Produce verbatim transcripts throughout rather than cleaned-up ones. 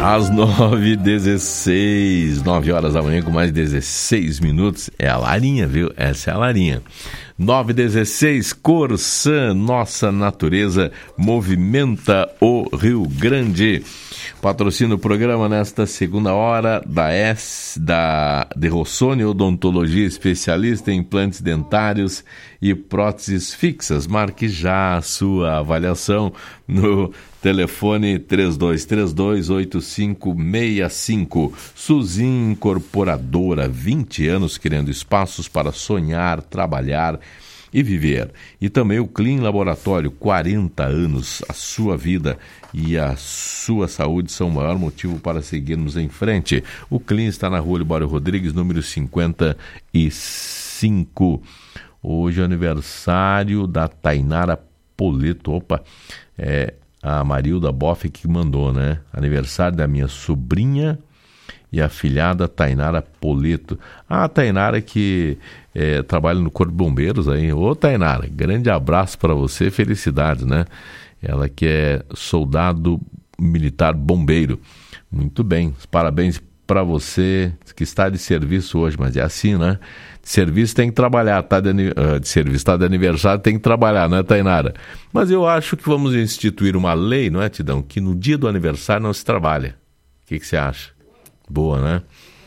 Às nove e dezesseis, nove horas da manhã com mais dezesseis minutos. É a Larinha, viu? Essa é a Larinha. nove e dezesseis, Corsã, nossa natureza movimenta o Rio Grande. Patrocina o programa nesta segunda hora da S, da de Rossoni Odontologia, especialista em implantes dentários e próteses fixas. Marque já a sua avaliação no telefone três dois três dois, oito cinco seis cinco. Suzin Incorporadora, vinte anos criando espaços para sonhar, trabalhar e viver. E também o Clean Laboratório, quarenta anos. A sua vida e a sua saúde são o maior motivo para seguirmos em frente. O Clean está na rua Libório Rodrigues, número cinquenta e cinco. Hoje é aniversário da Tainara Poleto. Opa, é a Marilda Boff que mandou, né? Aniversário da minha sobrinha e afilhada Tainara Poleto. Ah, a Tainara que é, trabalha no Corpo de Bombeiros aí. Ô, Tainara, grande abraço para você, felicidades, né? Ela que é soldado militar bombeiro. Muito bem, parabéns para você que está de serviço hoje, mas é assim, né? De serviço tem que trabalhar, tá de, de serviço está de aniversário, tem que trabalhar, né, Tainara? Mas eu acho que vamos instituir uma lei, não é, Tidão? Que no dia do aniversário não se trabalha. O que, que você acha? Boa, né?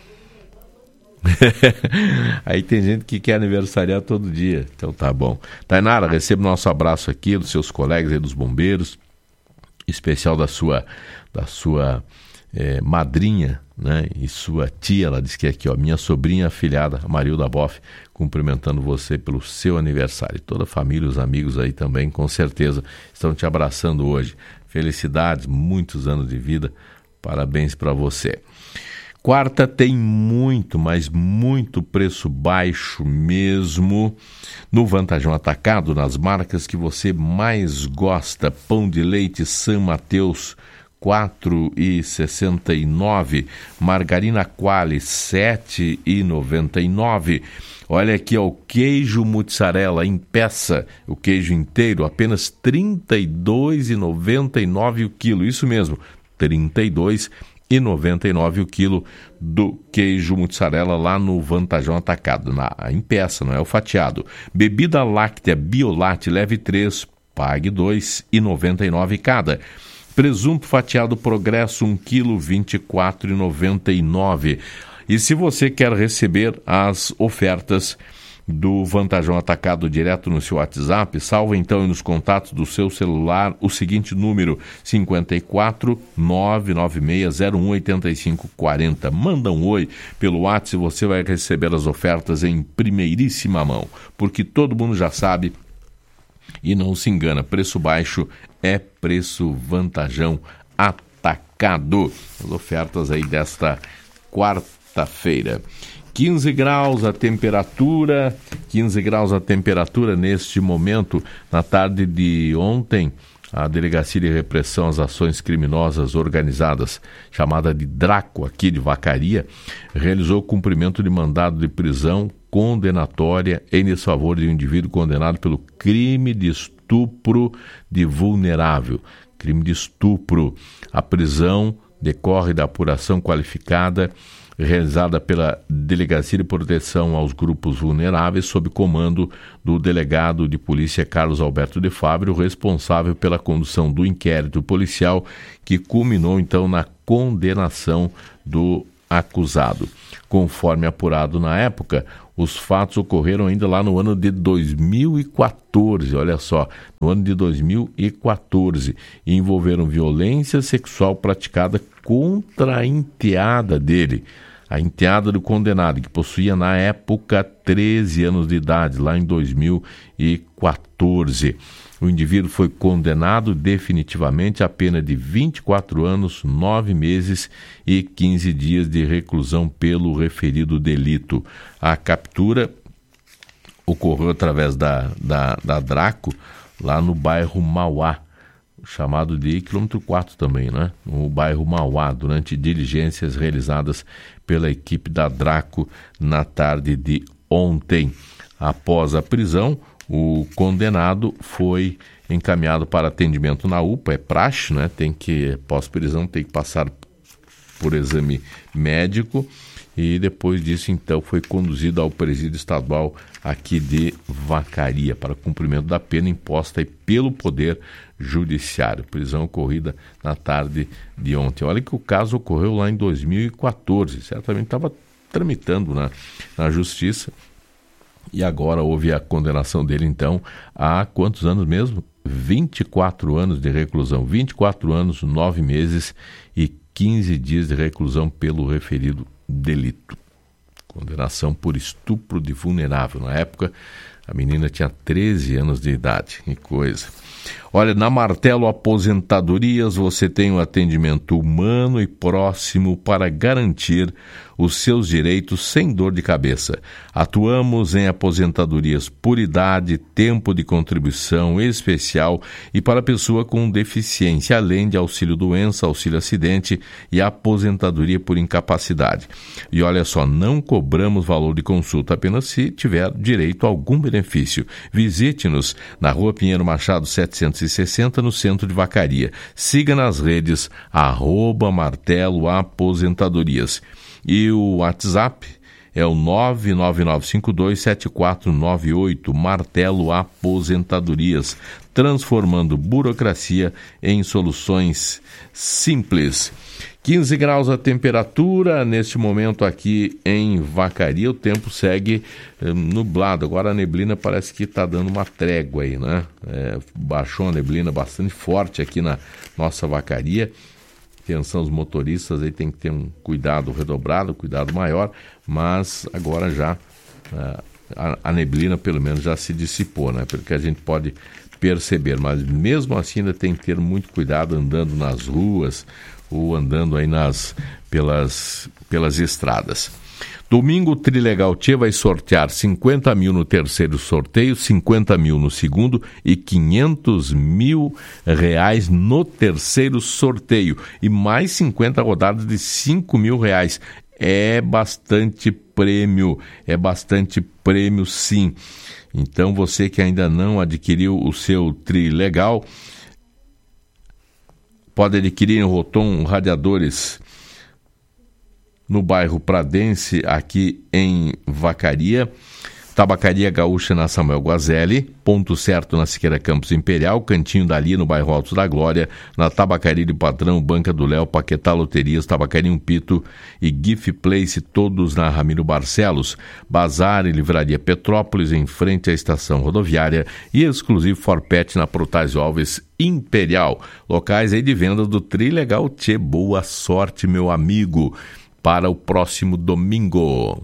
Aí tem gente que quer aniversariar todo dia. Então tá bom. Tainara, receba o nosso abraço aqui dos seus colegas aí dos bombeiros, especial da sua, da sua é, madrinha, né? E sua tia. Ela disse que é aqui, ó, minha sobrinha afilhada, a Marilda Boff, cumprimentando você pelo seu aniversário. Toda a família, os amigos aí também, com certeza, estão te abraçando hoje. Felicidades, muitos anos de vida. Parabéns para você. Quarta tem muito, mas muito preço baixo mesmo no Vantajão Atacado, nas marcas que você mais gosta. Pão de leite São Mateus, quatro reais e sessenta e nove centavos. Margarina Qualy, sete reais e noventa e nove centavos. Olha aqui, ó, o queijo mussarela em peça, o queijo inteiro, apenas trinta e dois reais e noventa e nove centavos o quilo. Isso mesmo, trinta e dois reais e noventa e nove centavos o quilo do queijo mussarela lá no Vantajão Atacado, na, em peça, não é o fatiado. Bebida láctea Biolate, leve três, pague dois reais e noventa e nove centavos cada. Presunto fatiado Progresso, um quilo, vinte e quatro reais e noventa e nove centavos. E se você quer receber as ofertas do Vantajão Atacado direto no seu WhatsApp, salva então nos contatos do seu celular o seguinte número: cinco quatro, nove nove seis, zero um oito cinco quatro zero. Manda um oi pelo WhatsApp e você vai receber as ofertas em primeiríssima mão, porque todo mundo já sabe e não se engana, preço baixo é preço Vantajão Atacado. As ofertas aí desta quarta-feira. quinze graus a temperatura, quinze graus a temperatura neste momento. Na tarde de ontem, a Delegacia de Repressão às Ações Criminosas Organizadas, chamada de DRACO, aqui de Vacaria, realizou o cumprimento de mandado de prisão condenatória em desfavor de um indivíduo condenado pelo crime de estupro de vulnerável. Crime de estupro. A prisão decorre da apuração qualificada realizada pela Delegacia de Proteção aos Grupos Vulneráveis, sob comando do delegado de polícia Carlos Alberto de Fábio, responsável pela condução do inquérito policial, que culminou então na condenação do acusado. Conforme apurado na época, os fatos ocorreram ainda lá no ano de dois mil e quatorze, olha só, no ano de dois mil e quatorze, e envolveram violência sexual praticada contra a enteada dele, a enteada do condenado, que possuía na época treze anos de idade, lá em dois mil e quatorze. O indivíduo foi condenado definitivamente à pena de vinte e quatro anos, nove meses e quinze dias de reclusão pelo referido delito. A captura ocorreu através da, da, da DRACO, lá no bairro Mauá, chamado de quilômetro quatro também, né? No bairro Mauá, durante diligências realizadas pela equipe da DRACO na tarde de ontem. Após a prisão, o condenado foi encaminhado para atendimento na U P A, é praxe, né? Tem que, pós-prisão, tem que passar por exame médico e depois disso então foi conduzido ao presídio estadual aqui de Vacaria para cumprimento da pena imposta aí pelo Poder Judiciário. Prisão ocorrida na tarde de ontem. Olha que o caso ocorreu lá em dois mil e quatorze, certamente estava tramitando na, na justiça e agora houve a condenação dele então há quantos anos mesmo? vinte e quatro anos de reclusão, vinte e quatro anos, nove meses e quinze dias de reclusão pelo referido delito. Condenação por estupro de vulnerável. Na época, a menina tinha treze anos de idade. Que coisa. Olha, na Martelo Aposentadorias você tem um atendimento humano e próximo para garantir os seus direitos sem dor de cabeça. Atuamos em aposentadorias por idade, tempo de contribuição especial e para pessoa com deficiência, além de auxílio-doença, auxílio-acidente e aposentadoria por incapacidade. E olha só, não cobramos valor de consulta, apenas se tiver direito a algum benefício. Visite-nos na Rua Pinheiro Machado setecentos e sessenta, no centro de Vacaria. Siga nas redes, arroba Martelo Aposentadorias. E o WhatsApp é o nove nove nove cinco dois sete quatro nove oito, Martelo Aposentadorias, transformando burocracia em soluções simples. quinze graus a temperatura, neste momento aqui em Vacaria, o tempo segue eh, nublado. Agora a neblina parece que está dando uma trégua aí, né? É, baixou a neblina bastante forte aqui na nossa Vacaria. Atenção, os motoristas aí tem que ter um cuidado redobrado, cuidado maior, mas agora já uh, a, a neblina pelo menos já se dissipou, né? Pelo que a gente pode perceber, mas mesmo assim ainda tem que ter muito cuidado andando nas ruas ou andando aí nas, pelas, pelas estradas. Domingo, o Trilegal Tchê vai sortear cinquenta mil no terceiro sorteio, cinquenta mil no segundo e quinhentos mil reais no terceiro sorteio. E mais cinquenta rodadas de cinco mil reais. É bastante prêmio, é bastante prêmio sim. Então você que ainda não adquiriu o seu Trilegal, pode adquirir em Rotom Radiadores no bairro Pradense, aqui em Vacaria. Tabacaria Gaúcha na Samuel Guazelli, Ponto Certo na Siqueira Campos Imperial, Cantinho Dali no bairro Altos da Glória, na Tabacaria de Patrão, Banca do Léo, Paquetá Loterias, Tabacaria Um Pito e Gift Place, todos na Ramiro Barcelos, Bazar e Livraria Petrópolis, em frente à estação rodoviária, e exclusivo Forpet na Protásio Alves Imperial. Locais aí de venda do Trilegal Tchê. Boa sorte, meu amigo, para o próximo domingo.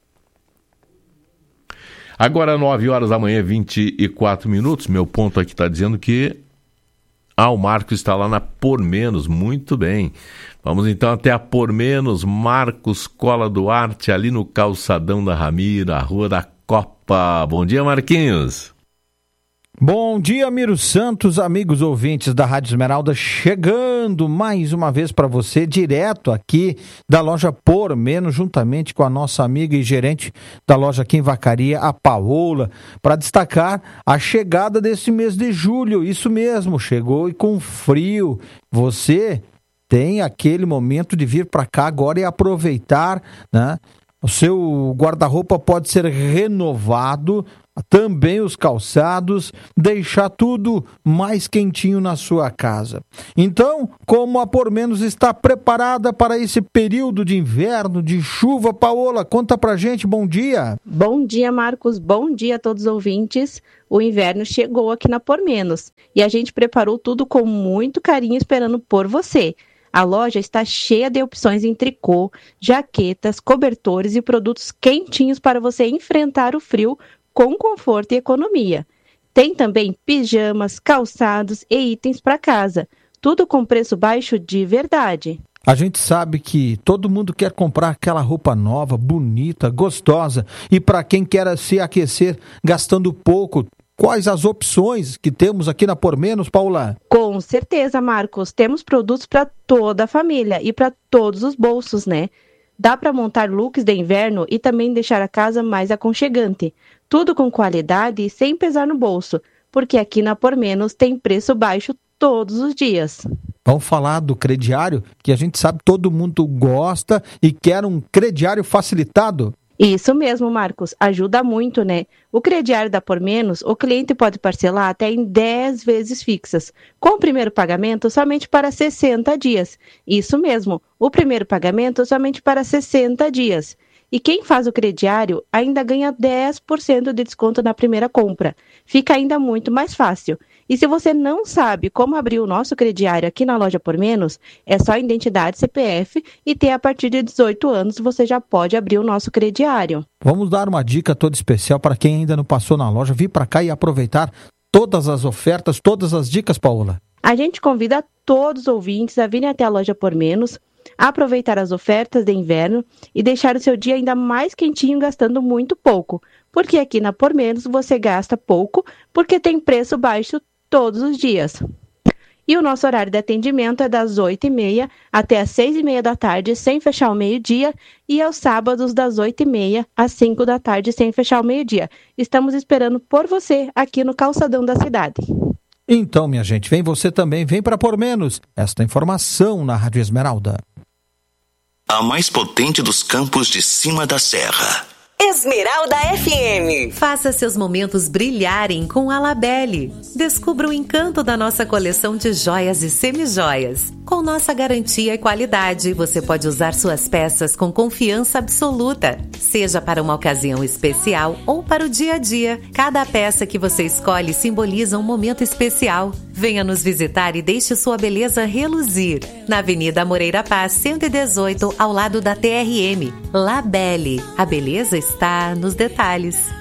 Agora, nove horas da manhã, vinte e quatro minutos. Meu ponto aqui está dizendo que ah, o Marcos está lá na Por Menos. Muito bem. Vamos então até a Por Menos. Marcos Cola Duarte, ali no calçadão da Ramiro, a Rua da Copa. Bom dia, Marquinhos. Bom dia, Miro Santos, amigos ouvintes da Rádio Esmeralda, chegando mais uma vez para você, direto aqui da loja Por Menos, juntamente com a nossa amiga e gerente da loja aqui em Vacaria, a Paola, para destacar a chegada desse mês de julho. Isso mesmo, chegou e com frio. Você tem aquele momento de vir para cá agora e aproveitar, né? O seu guarda-roupa pode ser renovado, também os calçados, deixar tudo mais quentinho na sua casa. Então, como a Por Menos está preparada para esse período de inverno, de chuva, Paola, conta pra gente, bom dia. Bom dia, Marcos, bom dia a todos os ouvintes. O inverno chegou aqui na Por Menos e a gente preparou tudo com muito carinho esperando por você. A loja está cheia de opções em tricô, jaquetas, cobertores e produtos quentinhos para você enfrentar o frio com conforto e economia. Tem também pijamas, calçados e itens para casa. Tudo com preço baixo de verdade. A gente sabe que todo mundo quer comprar aquela roupa nova, bonita, gostosa. E para quem quer se aquecer gastando pouco, quais as opções que temos aqui na Por Menos, Paula? Com certeza, Marcos. Temos produtos para toda a família e para todos os bolsos, né? Dá para montar looks de inverno e também deixar a casa mais aconchegante. Tudo com qualidade e sem pesar no bolso, porque aqui na Por Menos tem preço baixo todos os dias. Vamos falar do crediário, que a gente sabe todo mundo gosta e quer um crediário facilitado. Isso mesmo, Marcos. Ajuda muito, né? O crediário da Por Menos, o cliente pode parcelar até em dez vezes fixas, com o primeiro pagamento somente para sessenta dias. Isso mesmo, o primeiro pagamento somente para sessenta dias. E quem faz o crediário ainda ganha dez por cento de desconto na primeira compra. Fica ainda muito mais fácil. E se você não sabe como abrir o nosso crediário aqui na Loja Por Menos, é só identidade C P F e ter a partir de dezoito anos você já pode abrir o nosso crediário. Vamos dar uma dica toda especial para quem ainda não passou na loja, vir para cá e aproveitar todas as ofertas, todas as dicas, Paola. A gente convida todos os ouvintes a virem até a Loja Por Menos, aproveitar as ofertas de inverno e deixar o seu dia ainda mais quentinho gastando muito pouco. Porque aqui na Por Menos você gasta pouco porque tem preço baixo todos os dias. E o nosso horário de atendimento é das oito e meia até as seis e meia da tarde, sem fechar o meio-dia, e aos sábados das oito e meia às cinco da tarde, sem fechar o meio-dia. Estamos esperando por você aqui no calçadão da cidade. Então, minha gente, vem você também, vem para Por Menos. Esta informação na Rádio Esmeralda. A mais potente dos campos de cima da serra. Esmeralda F M. Faça seus momentos brilharem com a Labelle. Descubra o encanto da nossa coleção de joias e semijoias. Com nossa garantia e qualidade, você pode usar suas peças com confiança absoluta. Seja para uma ocasião especial ou para o dia a dia, cada peça que você escolhe simboliza um momento especial. Venha nos visitar e deixe sua beleza reluzir. Na Avenida Moreira Paz, cento e dezoito, ao lado da T R M. Labelle. A beleza está nos detalhes.